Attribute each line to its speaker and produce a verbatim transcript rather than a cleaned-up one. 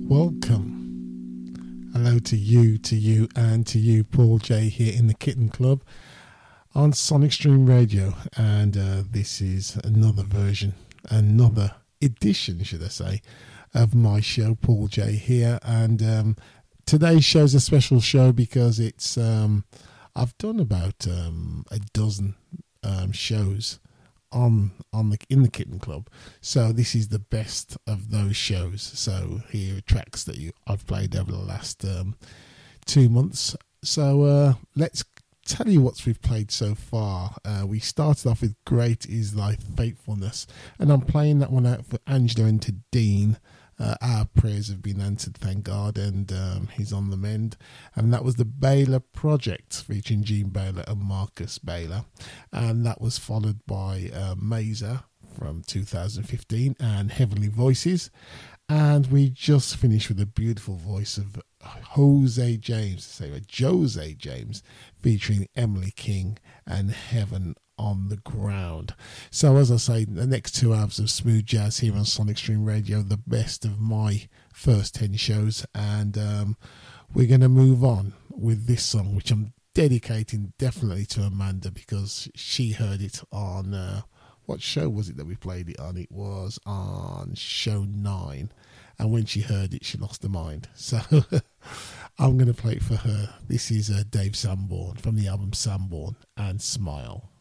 Speaker 1: Welcome. Hello to you, to you, and to you, Paul J here in the Kitten Club on Sonic Stream Radio. And uh, this is another version, another edition, should I say, of my show, Paul J here. And um, today's show's a special show because it's um, I've done about um, a dozen um, shows on on the in the Kitten Club, so this is the best of those shows. So here are tracks that you I've played over the last um, two months. So uh, let's tell you what we've played so far. Uh, we started off with Great Is Thy Faithfulness, and I'm playing that one out for Angela and to Dean. Uh, our prayers have been answered, thank God, and um, he's on the mend. And that was the Baylor Project featuring Gene Baylor and Marcus Baylor. And that was followed by uh, Mazer from two thousand fifteen and Heavenly Voices. And we just finished with a beautiful voice of Jose James, say Jose James, featuring Emily King and Heaven on the Ground. So as I say, the next two hours of smooth jazz here on Sonic Stream Radio, the best of my first ten shows, and um, we're going to move on with this song, which I'm dedicating definitely to Amanda because she heard it on uh, what show was it that we played it on? It was on show nine, and when she heard it she lost her mind, so I'm going to play it for her. This is uh, Dave Sanborn from the album Sanborn and Smile.